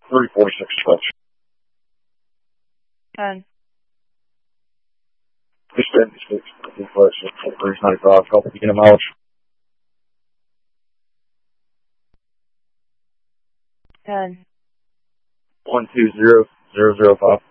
346 touch. 10. Just 76. 395. Copy. Beginning mileage. 10. 120005.